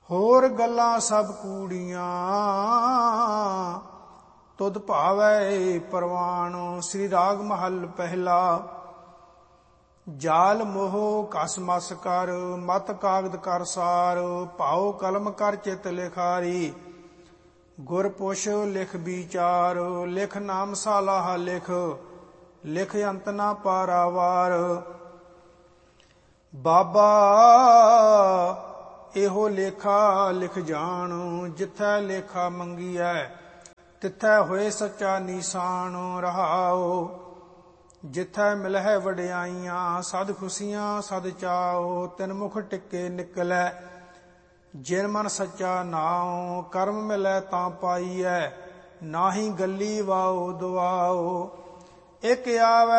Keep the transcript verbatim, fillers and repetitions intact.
ਹੋਰ ਗੱਲਾਂ ਸਭ ਕੂੜੀਆਂ ਤੁਧ ਭਾਵੈ ਪ੍ਰਵਾਣ। ਸ੍ਰੀ ਰਾਗ ਮਹੱਲ ਪਹਿਲਾ। ਜਾਲ ਮੋਹ ਕਸ ਮਸ ਕਰ, ਮਤ ਕਾਗਦ ਕਰ ਸਾਰ, ਭਾਉ ਕਲਮ ਕਰ ਚਿਤ ਲਿਖਾਰੀ। ਗੁਰ ਪੁਛ ਲਿਖ ਵਿਚਾਰ, ਲਿਖ ਨਾਮ ਸਾਲਾਹ ਲਿਖ, ਲਿਖ ਅੰਤ ਨਾ ਪਾਰਾਵਾਰ। ਬਾਬਾ ਇਹੋ ਲੇਖਾ ਲਿਖ ਜਾਣ, ਜਿੱਥੈ ਲੇਖਾ ਮੰਗੀਐ ਤਿੱਥੈ ਹੋਏ ਸੱਚਾ ਨੀਸਾਨ। ਰਹਾਉ ਜਿੱਥੈ ਮਿਲਹਿ ਵਡਿਆਈਆਂ, ਸਦ ਖੁਸ਼ੀਆਂ ਸਦ ਚਾਉ। ਤਿਨ ਮੁਖ ਟਿੱਕੇ ਨਿਕਲੈ ਜਿਨ ਮਨ ਸੱਚਾ ਨਾਉ। ਕਰਮ ਮਿਲੈ ਤਾਂ ਪਾਈਐ, ਨਾਹੀ ਗੱਲੀ ਵਾਉ ਦੁਆਉ। ਇਕ ਆਵੈ